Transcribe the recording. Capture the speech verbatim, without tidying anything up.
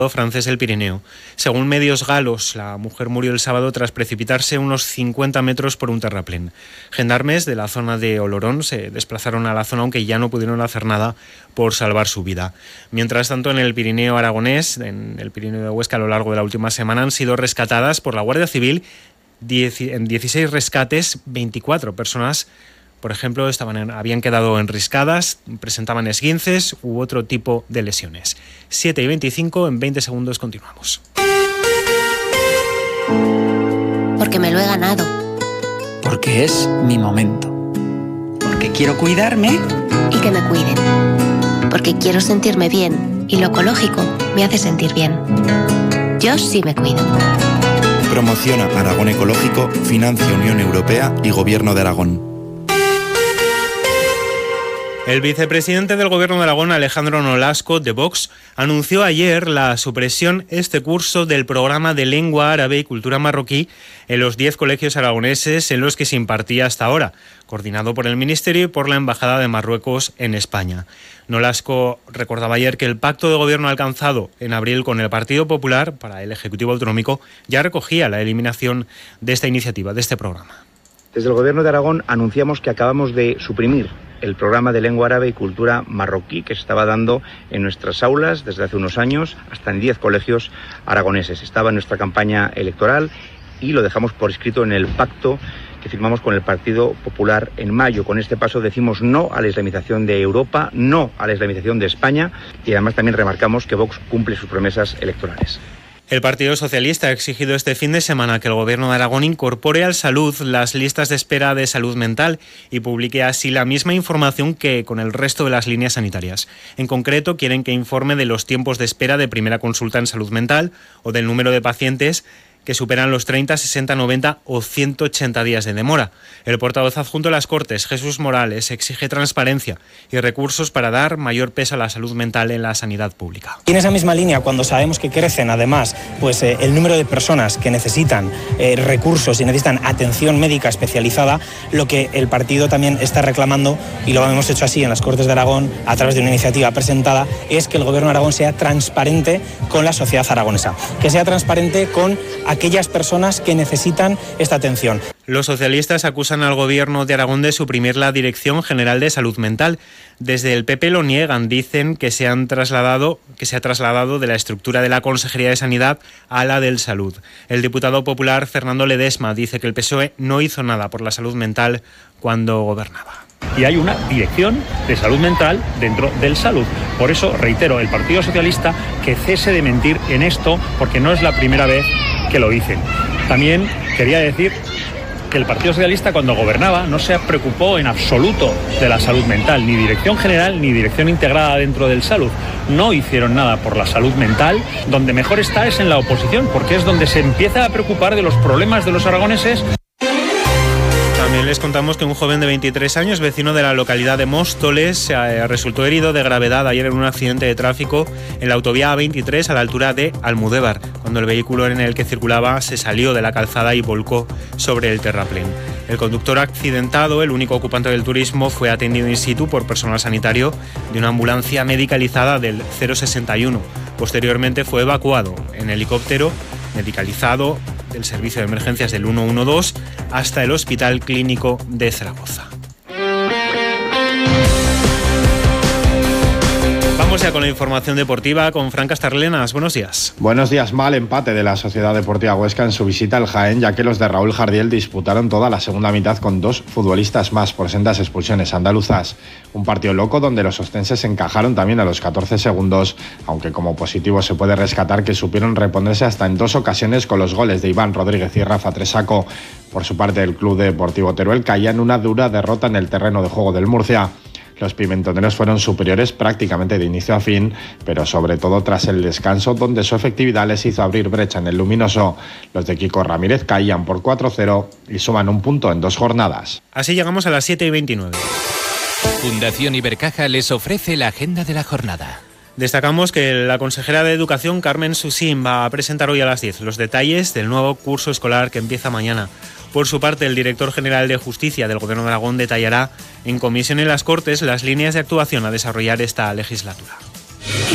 francés del Pirineo. Según medios galos, la mujer murió el sábado tras precipitarse unos cincuenta metros por un terraplén. Gendarmes de la zona de Olorón se desplazaron a la zona, aunque ya no pudieron hacer nada por salvar su vida. Mientras tanto, en el Pirineo aragonés, en el Pirineo de Huesca, a lo largo de la última semana han sido rescatadas por la Guardia Civil en dieciséis rescates, veinticuatro personas, por ejemplo, estaban en, habían quedado enriscadas, presentaban esguinces u otro tipo de lesiones. siete y veinticinco, en veinte segundos continuamos. Porque me lo he ganado. Porque es mi momento. Porque quiero cuidarme. Y que me cuiden. Porque quiero sentirme bien y lo ecológico me hace sentir bien. Yo sí me cuido. Promociona Aragón Ecológico, financia Unión Europea y Gobierno de Aragón. El vicepresidente del Gobierno de Aragón, Alejandro Nolasco, de Vox, anunció ayer la supresión este curso del programa de lengua árabe y cultura marroquí en los diez colegios aragoneses en los que se impartía hasta ahora, coordinado por el Ministerio y por la Embajada de Marruecos en España. Nolasco recordaba ayer que el pacto de gobierno alcanzado en abril con el Partido Popular para el Ejecutivo Autonómico ya recogía la eliminación de esta iniciativa, de este programa. Desde el Gobierno de Aragón anunciamos que acabamos de suprimir el programa de lengua árabe y cultura marroquí que se estaba dando en nuestras aulas desde hace unos años, hasta en diez colegios aragoneses. Estaba en nuestra campaña electoral y lo dejamos por escrito en el pacto que firmamos con el Partido Popular en mayo. Con este paso decimos no a la islamización de Europa, no a la islamización de España, y además también remarcamos que Vox cumple sus promesas electorales. El Partido Socialista ha exigido este fin de semana que el Gobierno de Aragón incorpore al Salud las listas de espera de salud mental y publique así la misma información que con el resto de las líneas sanitarias. En concreto, quieren que informe de los tiempos de espera de primera consulta en salud mental o del número de pacientes que superan los treinta, sesenta, noventa o ciento ochenta días de demora. El portavoz adjunto de las Cortes, Jesús Morales, exige transparencia y recursos para dar mayor peso a la salud mental en la sanidad pública. Y en esa misma línea, cuando sabemos que crecen además pues, eh, el número de personas que necesitan eh, recursos y necesitan atención médica especializada, lo que el partido también está reclamando, y lo hemos hecho así en las Cortes de Aragón a través de una iniciativa presentada, es que el Gobierno de Aragón sea transparente con la sociedad aragonesa, que sea transparente con aquellas personas que necesitan esta atención. Los socialistas acusan al Gobierno de Aragón de suprimir la Dirección General de Salud Mental. Desde el P P lo niegan, dicen que se han trasladado, que se ha trasladado de la estructura de la Consejería de Sanidad a la del Salud. El diputado popular Fernando Ledesma dice que el P S O E no hizo nada por la salud mental cuando gobernaba. Y hay una dirección de salud mental dentro del Salud. Por eso, reitero, el Partido Socialista que cese de mentir en esto, porque no es la primera vez que lo dicen. También quería decir que el Partido Socialista cuando gobernaba no se preocupó en absoluto de la salud mental, ni dirección general ni dirección integrada dentro del Salud. No hicieron nada por la salud mental. Donde mejor está es en la oposición, porque es donde se empieza a preocupar de los problemas de los aragoneses. También les contamos que un joven de veintitrés años, vecino de la localidad de Móstoles, eh, resultó herido de gravedad ayer en un accidente de tráfico en la autovía A veintitrés a la altura de Almudévar, cuando el vehículo en el que circulaba se salió de la calzada y volcó sobre el terraplén. El conductor accidentado, el único ocupante del turismo, fue atendido in situ por personal sanitario de una ambulancia medicalizada del cero sesenta y uno. Posteriormente fue evacuado en helicóptero medicalizado del servicio de emergencias del ciento doce hasta el Hospital Clínico de Zaragoza. Vamos ya con la información deportiva con Fran Castarlenas. Buenos días. Buenos días. Mal empate de la Sociedad Deportiva Huesca en su visita al Jaén, ya que los de Raúl Jardiel disputaron toda la segunda mitad con dos futbolistas más por sendas expulsiones andaluzas. Un partido loco donde los ostenses encajaron también a los catorce segundos, aunque como positivo se puede rescatar que supieron reponerse hasta en dos ocasiones con los goles de Iván Rodríguez y Rafa Tresaco. Por su parte, el Club Deportivo Teruel caía en una dura derrota en el terreno de juego del Murcia. Los pimentoneros fueron superiores prácticamente de inicio a fin, pero sobre todo tras el descanso, donde su efectividad les hizo abrir brecha en el luminoso. Los de Kiko Ramírez caían por cuatro cero y suman un punto en dos jornadas. Así llegamos a las siete y veintinueve. Fundación Ibercaja les ofrece la agenda de la jornada. Destacamos que la consejera de Educación, Carmen Susín, va a presentar hoy a las diez los detalles del nuevo curso escolar que empieza mañana. Por su parte, el director general de Justicia del Gobierno de Aragón detallará en comisión en las Cortes las líneas de actuación a desarrollar esta legislatura.